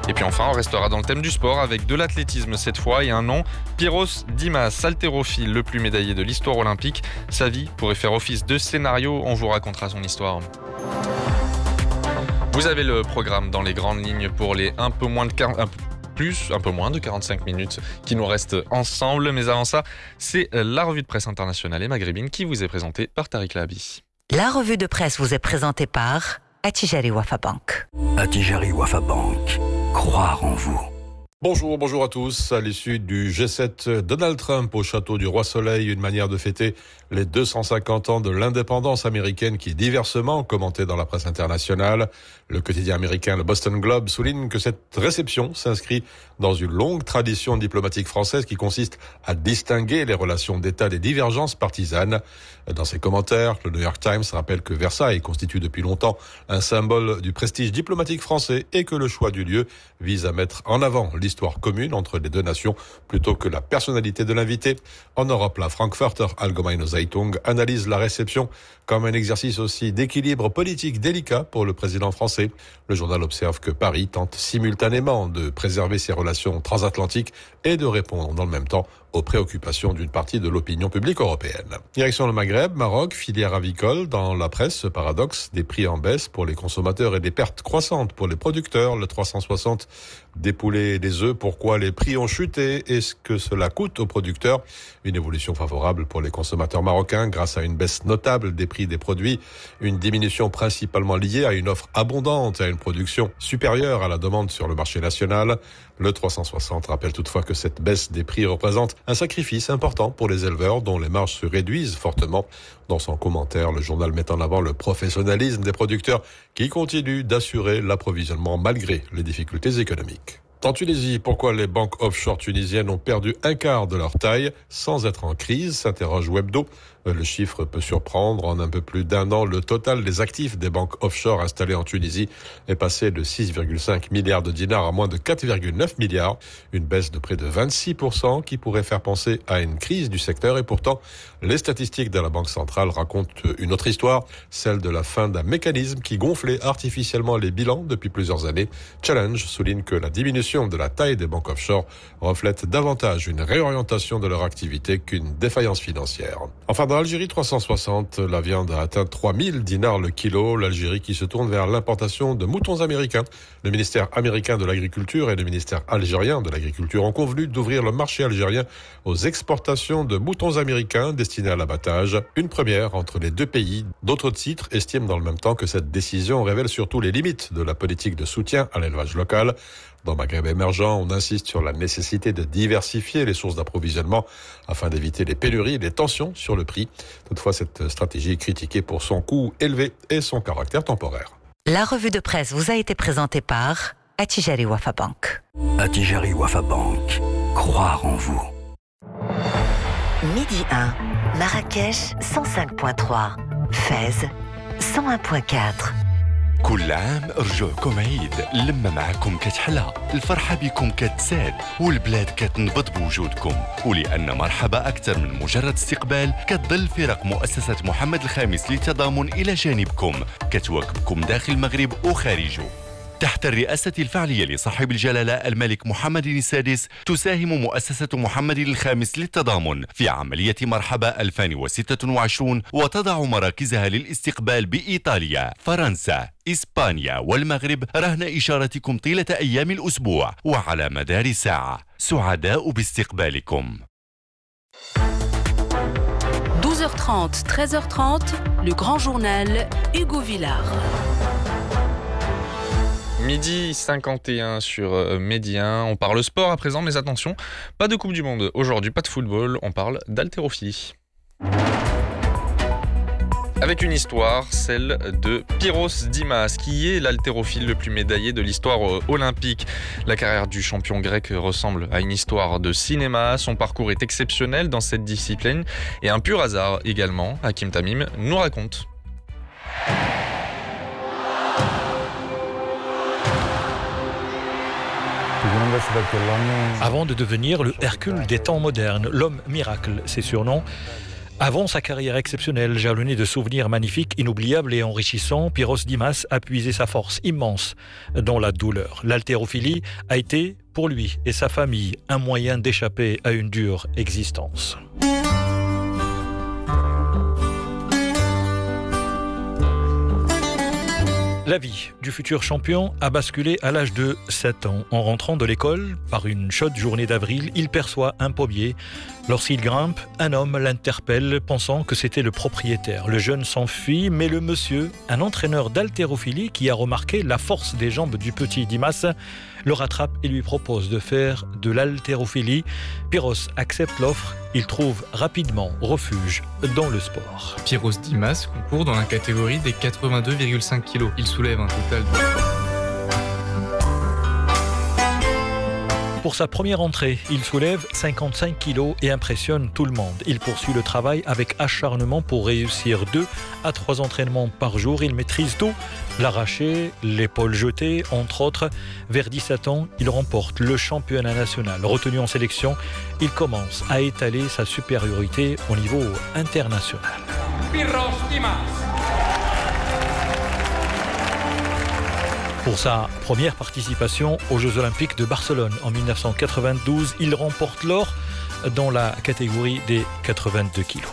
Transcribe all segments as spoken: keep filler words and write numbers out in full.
Et puis enfin, on restera dans le thème du sport avec de l'athlétisme cette fois et un nom, Pyrrhos Dimas, haltérophile le plus médaillé de l'histoire olympique. Sa vie pourrait faire office de scénario, on vous racontera son histoire. Vous avez le programme dans les grandes lignes pour les un peu moins de quarante, un peu plus, un peu moins de quarante-cinq minutes qui nous restent ensemble. Mais avant ça, c'est la revue de presse internationale et maghrébine qui vous est présentée par Tariq Lahabi. La revue de presse vous est présentée par Attijari Wafa Bank. Attijari Wafa Bank. Croire en vous. Bonjour, bonjour à tous. À l'issue du G sept, Donald Trump au château du Roi Soleil, une manière de fêter les deux cent cinquante ans de l'indépendance américaine qui est diversement commentée dans la presse internationale. Le quotidien américain, le Boston Globe, souligne que cette réception s'inscrit dans une longue tradition diplomatique française qui consiste à distinguer les relations d'État des divergences partisanes. Dans ses commentaires, le New York Times rappelle que Versailles constitue depuis longtemps un symbole du prestige diplomatique français et que le choix du lieu vise à mettre en avant l'histoire commune entre les deux nations plutôt que la personnalité de l'invité. En Europe, la Frankfurter Allgemeine Zeitung analyse la réception comme un exercice aussi d'équilibre politique délicat pour le président français. Le journal observe que Paris tente simultanément de préserver ses relations transatlantiques et de répondre dans le même temps aux préoccupations d'une partie de l'opinion publique européenne. Direction le Maghreb, Maroc, filière avicole. Dans la presse, ce paradoxe, des prix en baisse pour les consommateurs et des pertes croissantes pour les producteurs. Le trois cent soixante des poulets et des œufs, pourquoi les prix ont chuté et ce que cela coûte aux producteurs. Une évolution favorable pour les consommateurs marocains grâce à une baisse notable des prix des produits. Une diminution principalement liée à une offre abondante et à une production supérieure à la demande sur le marché national. Le trois cent soixante rappelle toutefois que cette baisse des prix représente un sacrifice important pour les éleveurs dont les marges se réduisent fortement. Dans son commentaire, le journal met en avant le professionnalisme des producteurs qui continuent d'assurer l'approvisionnement malgré les difficultés économiques. En Tunisie, pourquoi les banques offshore tunisiennes ont perdu un quart de leur taille sans être en crise, s'interroge Webdo. Le chiffre peut surprendre. En un peu plus d'un an, le total des actifs des banques offshore installées en Tunisie est passé de six virgule cinq milliards de dinars à moins de quatre virgule neuf milliards. Une baisse de près de vingt-six pour cent qui pourrait faire penser à une crise du secteur. Et pourtant, les statistiques de la Banque centrale racontent une autre histoire, celle de la fin d'un mécanisme qui gonflait artificiellement les bilans depuis plusieurs années. Challenge souligne que la diminution de la taille des banques offshore reflète davantage une réorientation de leur activité qu'une défaillance financière. Enfin, dans l'Algérie trois cent soixante, la viande a atteint trois mille dinars le kilo. L'Algérie qui se tourne vers l'importation de moutons américains. Le ministère américain de l'Agriculture et le ministère algérien de l'Agriculture ont convenu d'ouvrir le marché algérien aux exportations de moutons américains destinés à l'abattage. Une première entre les deux pays. D'autres titres estiment dans le même temps que cette décision révèle surtout les limites de la politique de soutien à l'élevage local. Dans Maghreb émergent, on insiste sur la nécessité de diversifier les sources d'approvisionnement afin d'éviter les pénuries et les tensions sur le prix. Toutefois, cette stratégie est critiquée pour son coût élevé et son caractère temporaire. La revue de presse vous a été présentée par Attijari Wafa Bank. Attijari Wafa Bank. Croire en vous. Midi un, Marrakech cent cinq virgule trois, Fès cent un virgule quatre. كل عام رجوعكم عيد، اللمة معكم كتحلى، الفرحة بكم كتزاد، والبلاد كتنبض بوجودكم، ولأن مرحبا أكثر من مجرد استقبال، كتظل فرق مؤسسة محمد الخامس للتضامن إلى جانبكم، كتواكبكم داخل المغرب وخارجه. تحت الرئاسة الفعلية لصاحب الجلالة الملك محمد السادس تساهم مؤسسة محمد الخامس للتضامن في عملية مرحبا ألفين وستة وعشرين وتضع مراكزها للاستقبال بإيطاليا، فرنسا، إسبانيا والمغرب رهن إشارتكم طيلة أيام الأسبوع وعلى مدار ساعة. سعداء باستقبالكم. douze heures trente, treize heures trente, le grand journal Hugo Villard. Midi cinquante et un sur Medi un, on parle sport à présent, mais attention, pas de Coupe du Monde aujourd'hui, pas de football, on parle d'haltérophilie. Avec une histoire, celle de Pyrrhos Dimas, qui est l'haltérophile le plus médaillé de l'histoire olympique. La carrière du champion grec ressemble à une histoire de cinéma, son parcours est exceptionnel dans cette discipline, et un pur hasard également, Hakim Tamim nous raconte. Avant de devenir le Hercule des temps modernes, l'homme miracle, ses surnoms, Avant sa carrière exceptionnelle, jalonnée de souvenirs magnifiques, inoubliables et enrichissants, Pyrrhos Dimas a puisé sa force immense dans la douleur. L'haltérophilie a été, pour lui et sa famille, un moyen d'échapper à une dure existence. La vie du futur champion a basculé à l'âge de sept ans. En rentrant de l'école, par une chaude journée d'avril, il perçoit un pommier. Lorsqu'il grimpe, un homme l'interpelle, pensant que c'était le propriétaire. Le jeune s'enfuit, mais le monsieur, un entraîneur d'haltérophilie qui a remarqué la force des jambes du petit Dimas, le rattrape et lui propose de faire de l'haltérophilie. Pyrrhos accepte l'offre. Il trouve rapidement refuge dans le sport. Pyrrhos Dimas concourt dans la catégorie des quatre-vingt-deux virgule cinq kilos. Il soulève un total de... Pour sa première entrée, il soulève cinquante-cinq kilos et impressionne tout le monde. Il poursuit le travail avec acharnement pour réussir deux à trois entraînements par jour. Il maîtrise tout, l'arraché, l'épaule jetée, entre autres. Vers dix-sept ans, il remporte le championnat national. Retenu en sélection, il commence à étaler sa supériorité au niveau international. Pyrrhos Dimas. Pour sa première participation aux Jeux Olympiques de Barcelone en mille neuf cent quatre-vingt-douze, il remporte l'or dans la catégorie des quatre-vingt-deux kilos.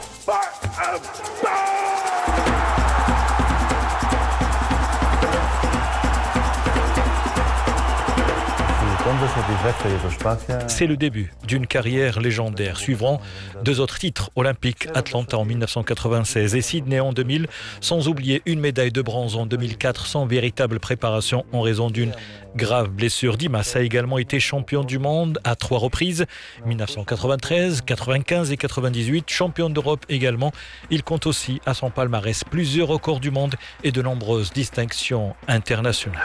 C'est le début d'une carrière légendaire, suivront deux autres titres olympiques, Atlanta en mille neuf cent quatre-vingt-seize et Sydney en deux mille, sans oublier une médaille de bronze en deux mille quatre sans véritable préparation en raison d'une grave blessure. Dimas a également été champion du monde à trois reprises, mille neuf cent quatre-vingt-treize, quatre-vingt-quinze et quatre-vingt-dix-huit, champion d'Europe également. Il compte aussi à son palmarès plusieurs records du monde et de nombreuses distinctions internationales.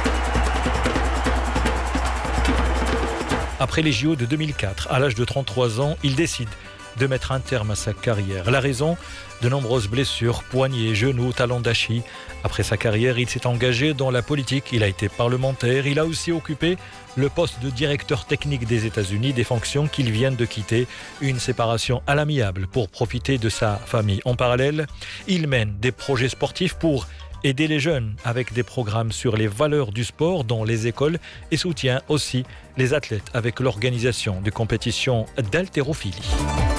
Après les J O de deux mille quatre, à l'âge de trente-trois ans, il décide de mettre un terme à sa carrière. La raison, de nombreuses blessures, poignets, genoux, talons d'Achille. Après sa carrière, il s'est engagé dans la politique, il a été parlementaire, il a aussi occupé le poste de directeur technique des États-Unis, des fonctions qu'il vient de quitter, une séparation à l'amiable pour profiter de sa famille. En parallèle, il mène des projets sportifs pour aider les jeunes avec des programmes sur les valeurs du sport dans les écoles et soutient aussi les athlètes avec l'organisation de compétitions d'haltérophilie.